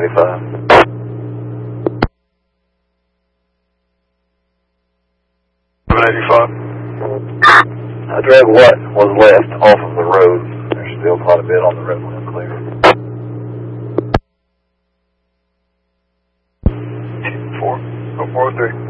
185. I drove what was left off of the road. There's still quite a bit on the road when it's clear. 403.